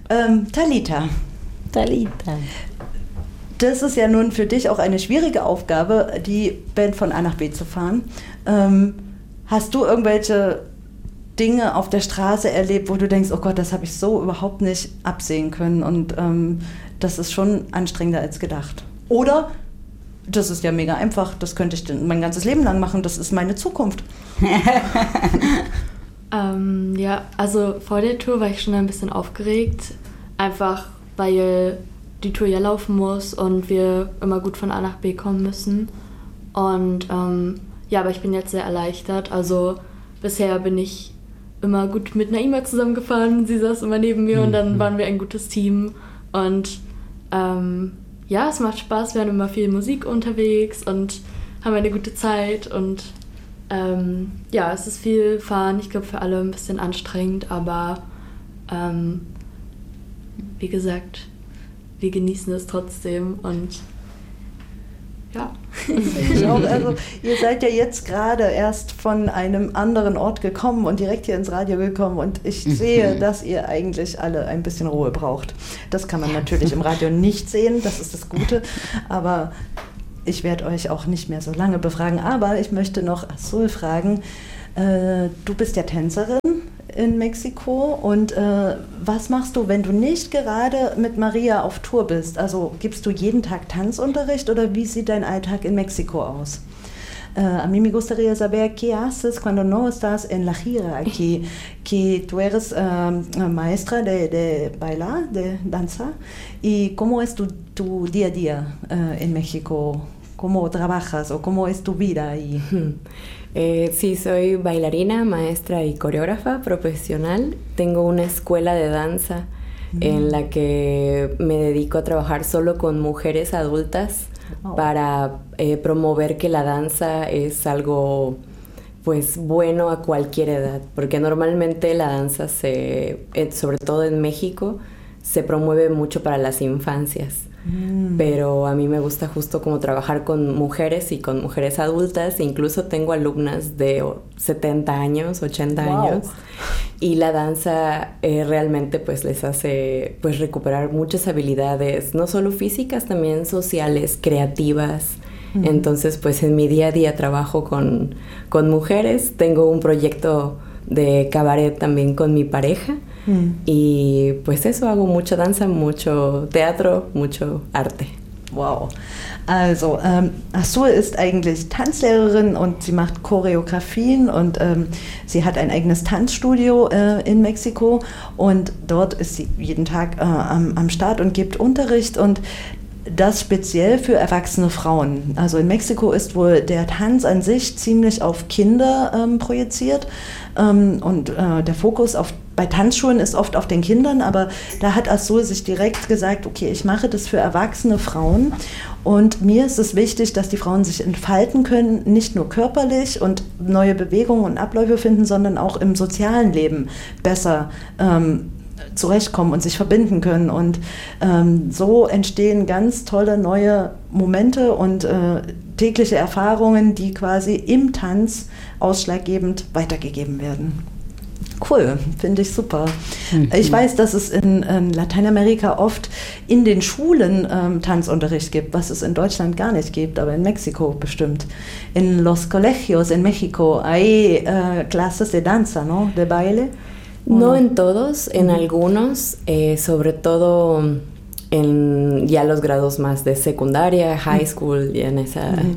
Talita. Talita. Das ist ja nun für dich auch eine schwierige Aufgabe, die Band von A nach B zu fahren. Hast du irgendwelche Dinge auf der Straße erlebt, wo du denkst, oh Gott, das habe ich so überhaupt nicht absehen können und das ist schon anstrengender als gedacht? Oder, das ist ja mega einfach, das könnte ich mein ganzes Leben lang machen, das ist meine Zukunft. Ja, also vor der Tour war ich schon ein bisschen aufgeregt, einfach weil die Tour ja laufen muss und wir immer gut von A nach B kommen müssen. Und ja, aber ich bin jetzt sehr erleichtert. Also bisher bin ich immer gut mit Naima zusammengefahren. Sie saß immer neben mir und dann waren wir ein gutes Team. Und ja, es macht Spaß. Wir haben immer viel Musik unterwegs und haben eine gute Zeit. Und ja, es ist viel Fahren. Ich glaube, für alle ein bisschen anstrengend. Aber wie gesagt, wir genießen es trotzdem und ja. Ich auch. Also, ihr seid ja jetzt gerade erst von einem anderen Ort gekommen und direkt hier ins Radio gekommen und ich sehe, dass ihr eigentlich alle ein bisschen Ruhe braucht. Das kann man natürlich im Radio nicht sehen, das ist das Gute, aber ich werde euch auch nicht mehr so lange befragen. Aber ich möchte noch Azul fragen, du bist ja Tänzerin in Mexiko und was machst du, wenn du nicht gerade mit Maria auf Tour bist? Also gibst du jeden Tag Tanzunterricht oder wie sieht dein Alltag in Mexiko aus? A mí me gustaría saber qué haces cuando no estás en la gira aquí, que tú eres maestra de bailar, de danza, y cómo es tu día a día en México, cómo trabajas o cómo es tu vida ahí. Sí, soy bailarina, maestra y coreógrafa profesional. Tengo una escuela de danza en la que me dedico a trabajar solo con mujeres adultas para promover que la danza es algo pues bueno a cualquier edad, porque normalmente la danza sobre todo en México, se promueve mucho para las infancias. Pero a mí me gusta justo como trabajar con mujeres y con mujeres adultas. Incluso tengo alumnas de 70 años, 80 años. Y la danza realmente pues les hace pues recuperar muchas habilidades, no solo físicas, también sociales, creativas. Entonces pues en mi día a día trabajo con mujeres. Tengo un proyecto de cabaret también con mi pareja. Y pues eso, hago mucha danza, mucho Teatro, mucho Arte. Wow. Also, Azul ist eigentlich Tanzlehrerin und sie macht Choreografien und sie hat ein eigenes Tanzstudio in Mexiko und dort ist sie jeden Tag am Start und gibt Unterricht und das speziell für erwachsene Frauen. Also in Mexiko ist wohl der Tanz an sich ziemlich auf Kinder projiziert und der Fokus bei Tanzschulen ist oft auf den Kindern, aber da hat Azul sich direkt gesagt, okay, ich mache das für erwachsene Frauen und mir ist es wichtig, dass die Frauen sich entfalten können, nicht nur körperlich und neue Bewegungen und Abläufe finden, sondern auch im sozialen Leben besser zurechtkommen und sich verbinden können und so entstehen ganz tolle neue Momente und tägliche Erfahrungen, die quasi im Tanz ausschlaggebend weitergegeben werden. Cool, finde ich super. Ich weiß, dass es in Lateinamerika oft in den Schulen Tanzunterricht gibt, was es in Deutschland gar nicht gibt, aber in Mexiko bestimmt. In los colegios en México hay clases de danza, ¿no? De baile. No en todos, en algunos, sobre todo en ya los grados más de secundaria, high school, y en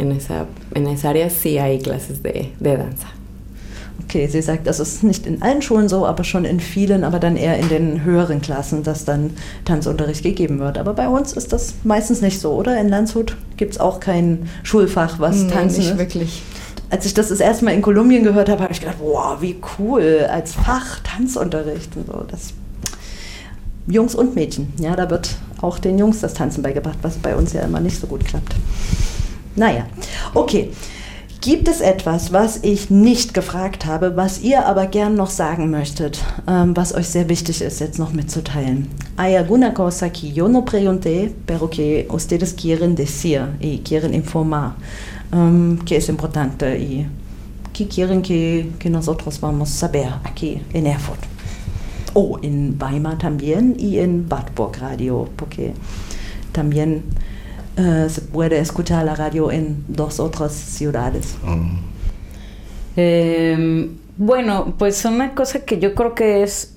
esa área sí hay clases de danza. Okay, sie sagt, das ist nicht in allen Schulen so, aber schon in vielen, aber dann eher in den höheren Klassen, dass dann Tanzunterricht gegeben wird. Aber bei uns ist das meistens nicht so, oder? In Landshut gibt es auch kein Schulfach, was Tanzen ist. Nicht wirklich. Als ich das erste Mal in Kolumbien gehört habe, habe ich gedacht, wow, wie cool, als Fach Tanzunterricht und so. Das Jungs und Mädchen, ja, da wird auch den Jungs das Tanzen beigebracht, was bei uns ja immer nicht so gut klappt. Naja, okay. Gibt es etwas, was ich nicht gefragt habe, was ihr aber gern noch sagen möchtet, was euch sehr wichtig ist, jetzt noch mitzuteilen? ¿Hay alguna cosa que yo no pregunté, pero que ustedes quieren decir y quieren informar? Que es importante y que quieren que nosotros vamos a saber aquí en Erfurt? Oh, en Weimar también y en Wartburg Radio, porque también se puede escuchar la radio en 2 otras ciudades. Bueno, pues una cosa que yo creo que es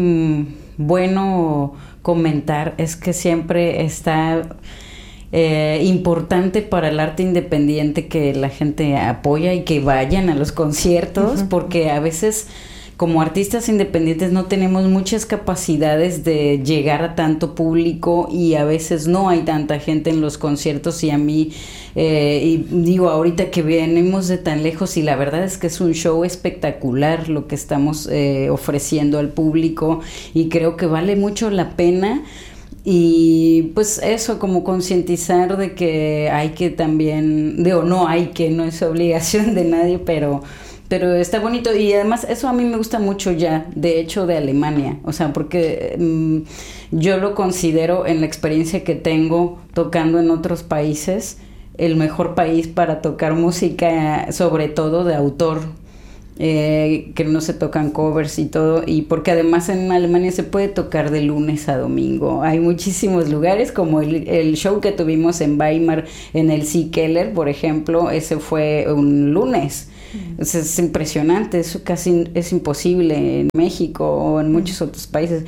bueno comentar es que siempre está importante para el arte independiente que la gente apoya y que vayan a los conciertos, porque a veces como artistas independientes no tenemos muchas capacidades de llegar a tanto público y a veces no hay tanta gente en los conciertos y a mí, y digo ahorita que venimos de tan lejos y la verdad es que es un show espectacular lo que estamos ofreciendo al público y creo que vale mucho la pena. Y pues eso, como concientizar de que hay que también, no es obligación de nadie, pero está bonito y además eso a mí me gusta mucho ya, de hecho de Alemania, o sea, porque yo lo considero en la experiencia que tengo tocando en otros países, el mejor país para tocar música, sobre todo de autor, que no se tocan covers y todo, y porque además en Alemania se puede tocar de lunes a domingo, hay muchísimos lugares como el show que tuvimos en Weimar en el Sea Keller, por ejemplo, ese fue un lunes. Es impresionante, eso casi es imposible en México o en muchos otros países.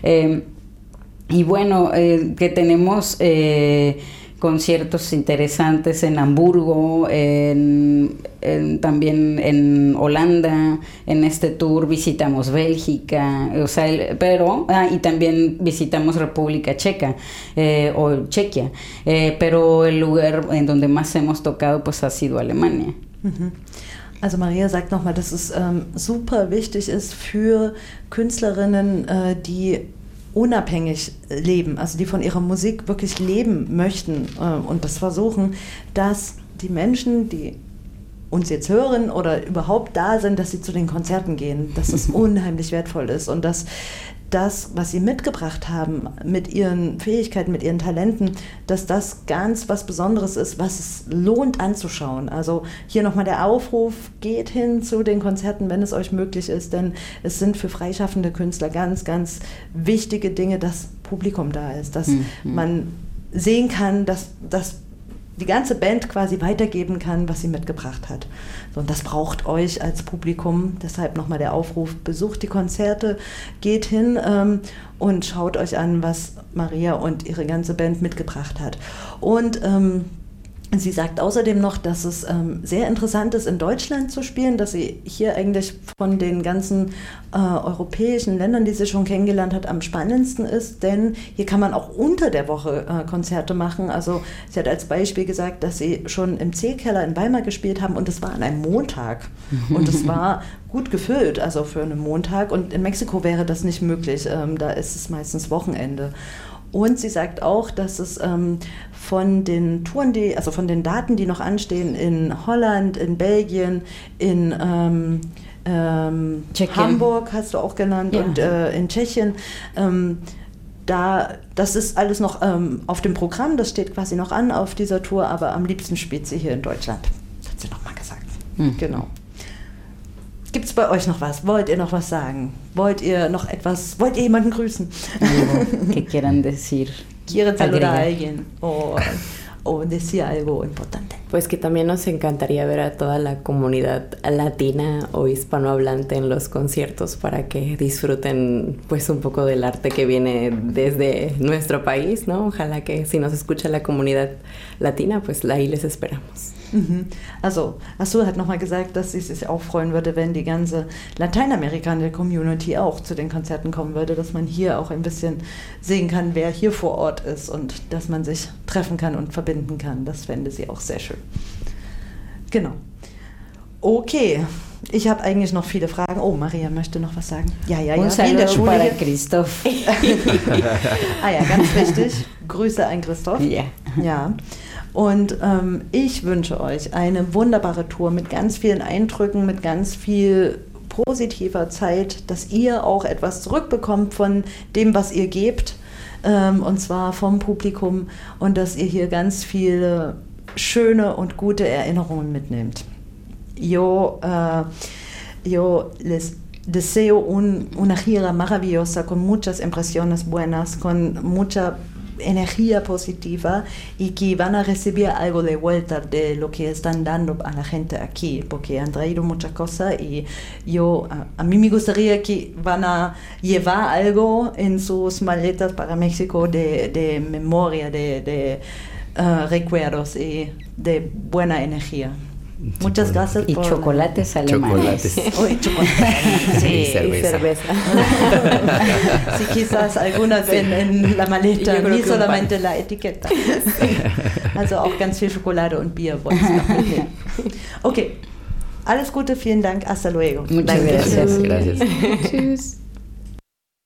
Y bueno, que tenemos conciertos interesantes en Hamburgo, también en Holanda, en este tour visitamos Bélgica, o sea, y también visitamos República Checa o Chequia, pero el lugar en donde más hemos tocado pues ha sido Alemania. Also Maria sagt nochmal, dass es super wichtig ist für Künstlerinnen, die unabhängig leben, also die von ihrer Musik wirklich leben möchten und das versuchen, dass die Menschen, die uns jetzt hören oder überhaupt da sind, dass sie zu den Konzerten gehen, dass das unheimlich wertvoll ist und dass das, was sie mitgebracht haben, mit ihren Fähigkeiten, mit ihren Talenten, dass das ganz was Besonderes ist, was es lohnt anzuschauen. Also hier nochmal der Aufruf, geht hin zu den Konzerten, wenn es euch möglich ist, denn es sind für freischaffende Künstler ganz, ganz wichtige Dinge, dass Publikum da ist, dass man sehen kann, dass die ganze Band quasi weitergeben kann, was sie mitgebracht hat. So, und das braucht euch als Publikum. Deshalb nochmal der Aufruf, besucht die Konzerte, geht hin und schaut euch an, was Maria und ihre ganze Band mitgebracht hat. Und sie sagt außerdem noch, dass es sehr interessant ist, in Deutschland zu spielen, dass sie hier eigentlich von den ganzen europäischen Ländern, die sie schon kennengelernt hat, am spannendsten ist, denn hier kann man auch unter der Woche Konzerte machen. Also sie hat als Beispiel gesagt, dass sie schon im C-Keller in Weimar gespielt haben und es war an einem Montag und es war gut gefüllt, also für einen Montag, und in Mexiko wäre das nicht möglich, da ist es meistens Wochenende. Und sie sagt auch, dass es von den Touren, also von den Daten, die noch anstehen in Holland, in Belgien, in Hamburg hast du auch genannt, ja. Und in Tschechien, das ist alles noch auf dem Programm, das steht quasi noch an auf dieser Tour, aber am liebsten spielt sie hier in Deutschland. Das hat sie nochmal gesagt. Genau. Gibt es bei euch noch was? Wollt ihr noch was sagen? Wollt ihr jemanden grüßen? ¿Qué quieran decir? ¿Quieren saludar a alguien? O decir algo importante. Pues que también nos encantaría ver a toda la comunidad latina o hispanohablante en los conciertos para que disfruten pues un poco del arte que viene desde nuestro país, ¿no? Ojalá que si nos escucha la comunidad latina, pues ahí les esperamos. Also, Azur hat nochmal gesagt, dass sie sich auch freuen würde, wenn die ganze lateinamerikanische Community auch zu den Konzerten kommen würde, dass man hier auch ein bisschen sehen kann, wer hier vor Ort ist und dass man sich treffen kann und verbinden kann. Das fände sie auch sehr schön. Genau. Okay, ich habe eigentlich noch viele Fragen. Oh, Maria möchte noch was sagen. Ja. Un saludo para Christoph. Ja, ganz wichtig. Grüße an Christoph. Ja. Und ich wünsche euch eine wunderbare Tour mit ganz vielen Eindrücken, mit ganz viel positiver Zeit, dass ihr auch etwas zurückbekommt von dem, was ihr gebt, und zwar vom Publikum, und dass ihr hier ganz viele schöne und gute Erinnerungen mitnehmt. Yo les deseo una gira maravillosa con muchas impresiones buenas, con mucha energía positiva y que van a recibir algo de vuelta de lo que están dando a la gente aquí, porque han traído muchas cosas y a mí me gustaría que van a llevar algo en sus maletas para México de memoria, de recuerdos y de buena energía. Muchas gracias. Y chocolates alemanes. Y chocolates. Sí, y cerveza. Sí, quizás algunas en la maleta, Yo nie creo solamente la etiqueta. Also auch ganz viel Schokolade und Bier wollen Sie noch mitnehmen. Okay, alles Gute, vielen Dank, hasta luego. Muchas gracias. Gracias. Tschüss.